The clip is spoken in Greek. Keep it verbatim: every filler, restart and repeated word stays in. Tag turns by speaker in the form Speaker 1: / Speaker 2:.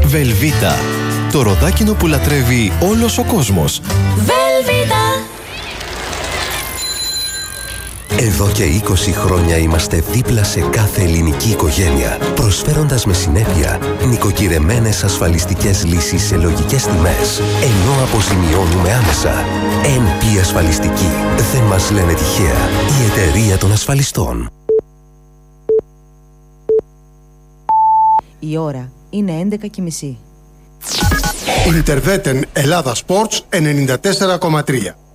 Speaker 1: Βελβίτα. Το ροδάκινο που λατρεύει όλος ο κόσμος.
Speaker 2: Βελβίτα.
Speaker 3: Εδώ και είκοσι χρόνια είμαστε δίπλα σε κάθε ελληνική οικογένεια, προσφέροντας με συνέπεια νοικοκυρεμένες ασφαλιστικές λύσεις σε λογικές τιμές, ενώ αποζημιώνουμε άμεσα. εν πι Ασφαλιστική. Δεν μας λένε τυχαία. Η εταιρεία των ασφαλιστών.
Speaker 4: Η ώρα είναι έντεκα και μισή.
Speaker 5: Ιντερβέτεν Ελλάδα Sports ενενήντα τέσσερα κόμμα τρία.